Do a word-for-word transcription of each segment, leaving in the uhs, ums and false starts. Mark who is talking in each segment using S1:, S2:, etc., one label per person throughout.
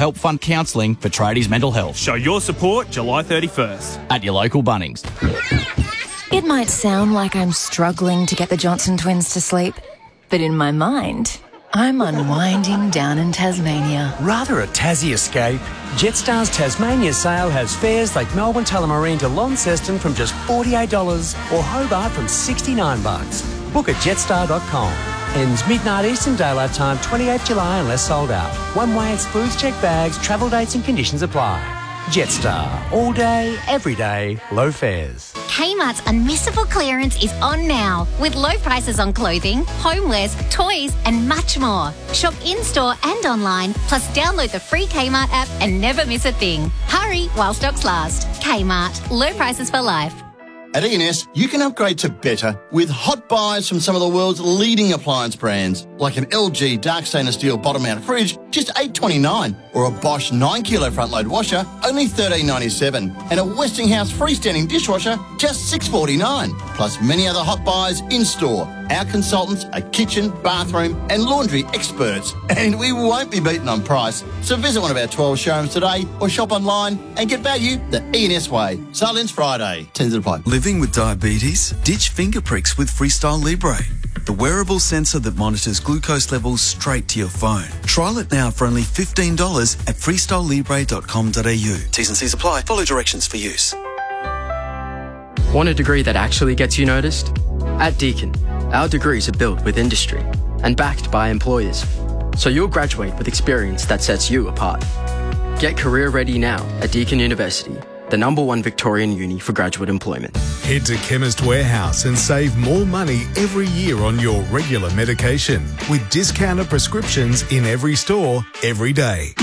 S1: help fund counselling for tradies' mental health.
S2: Show your support July thirty-first.
S1: At your local Bunnings.
S3: It might sound like I'm struggling to get the Johnson twins to sleep, but in my mind, I'm unwinding down in Tasmania.
S4: Rather a Tassie escape? Jetstar's Tasmania sale has fares like Melbourne Tullamarine to Launceston from just forty-eight dollars or Hobart from sixty-nine bucks. Book at jetstar dot com. Ends midnight Eastern Daylight Time, twenty-eighth July unless sold out. One way excludes check bags, travel dates and conditions apply. Jetstar. All day, every day, low fares.
S5: Kmart's Unmissable Clearance is on now, with low prices on clothing, homewares, toys and much more. Shop in-store and online, plus download the free Kmart app and never miss a thing. Hurry while stocks last. Kmart. Low prices for life.
S6: At E and S, you can upgrade to better with hot buys from some of the world's leading appliance brands, like an L G dark stainless steel bottom-mount fridge, just eight dollars twenty-nine, or a Bosch nine kilo front-load washer, only thirteen dollars ninety-seven, and a Westinghouse freestanding dishwasher, just six dollars forty-nine. Plus many other hot buys in-store. Our consultants are kitchen, bathroom and laundry experts, and we won't be beaten on price. So visit one of our twelve showrooms today or shop online and get value the E and S way. Silence Friday. Tens apply.
S7: Living with diabetes? Ditch finger pricks with Freestyle Libre, the wearable sensor that monitors glucose levels straight to your phone. Trial it now for only fifteen dollars at freestyle libre dot com dot a u. T's and C's apply. Follow directions for use.
S8: Want a degree that actually gets you noticed? At Deakin, our degrees are built with industry and backed by employers, so you'll graduate with experience that sets you apart. Get career ready now at Deakin University, the number one Victorian uni for graduate employment.
S9: Head to Chemist Warehouse and save more money every year on your regular medication with discounted prescriptions in every store, every day.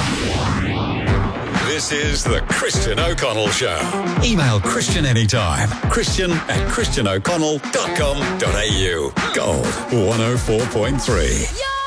S10: This is the Christian O'Connell Show. Email Christian anytime. Christian at christian o'connell dot com dot a u. Gold one oh four point three.